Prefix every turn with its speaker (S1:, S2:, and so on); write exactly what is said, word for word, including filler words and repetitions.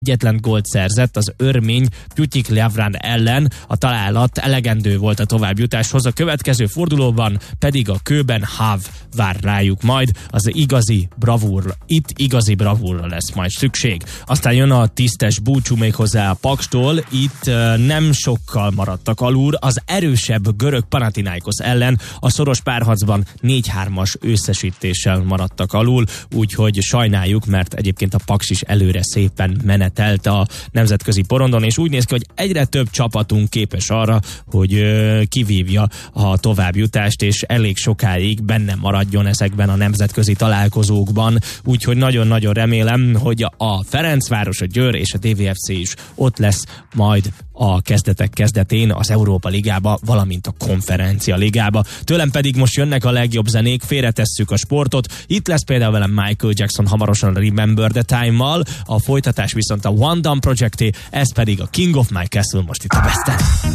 S1: egyetlen gólt szerzett az örmény Pjutik Lavran ellen, a találat elegendő volt a továbbjutáshoz, a következő fordulóban pedig a kőben Hav vár rájuk majd, az igazi bravúr, itt igazi bravúrra lesz majd szükség. Aztán jön a tisztes búcsú még hozzá a Pakstól, itt uh, nem sokkal maradtak alul, az erősebb görög Panathinaikos ellen a szoros párharcban négy hármas összesítéssel maradtak alul, úgyhogy sajnáljuk, mert egyébként a Paks is előre szépen menetelt a nemzetközi porondon, és úgy néz ki, hogy egyre több csapatunk képes arra, hogy ö, kivívja a továbbjutást, és elég sokáig benne maradjon ezekben a nemzetközi találkozókban, úgyhogy nagyon-nagyon remélem, hogy a Ferencváros, a Győr és a dé vé ef cé is ott lesz majd a kezdetek kezdetén az Európa Ligába, valamint a Konferencia Ligába. Tőlem pedig most jönnek a legjobb zenék, félretesszük a sportot. Itt lesz például velem Michael Jackson hamarosan a Remember the Time-mal, a folytatás viszont a One Dumb Projecté, ez pedig a King of My Castle most itt a Besten.